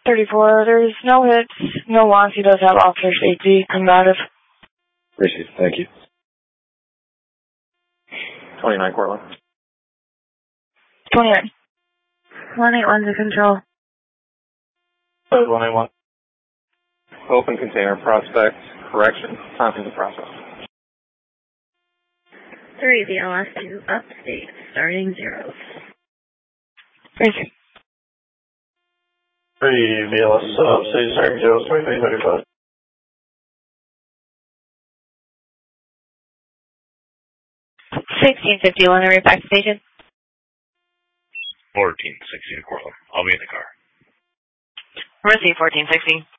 34, there's no hits, no wants. He does have officer safety combative. Appreciate it. Thank you. 29 Cortland. 29. 181 to control. 181. Open container prospect. Correction. Time in the process. 3 VLS to upstate. Starting zeros. Thank you. 3 VLS upstate. Starting zeros. 2335. 1650 Lunary back station. 1460 to Cortland. I'll be in the car. Receive 1460.